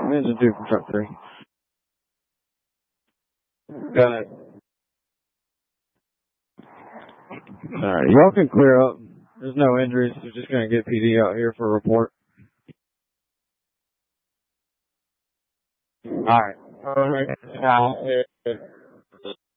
Engine 2 from truck 3. Got it. Alright, y'all can clear up. There's no injuries. We're just going to get PD out here for a report. Alright.